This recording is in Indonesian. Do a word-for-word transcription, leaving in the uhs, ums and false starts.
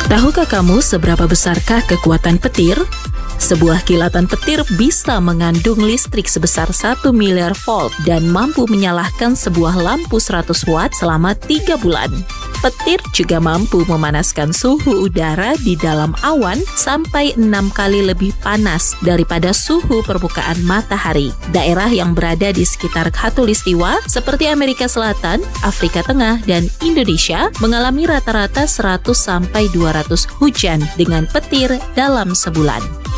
Tahukah kamu seberapa besarkah kekuatan petir? Sebuah kilatan petir bisa mengandung listrik sebesar satu miliar volt dan mampu menyalakan sebuah lampu seratus watt selama tiga bulan. Petir juga mampu memanaskan suhu udara di dalam awan sampai enam kali lebih panas daripada suhu permukaan matahari. Daerah yang berada di sekitar khatulistiwa seperti Amerika Selatan, Afrika Tengah, dan Indonesia mengalami rata-rata seratus sampai dua ratus hujan dengan petir dalam sebulan.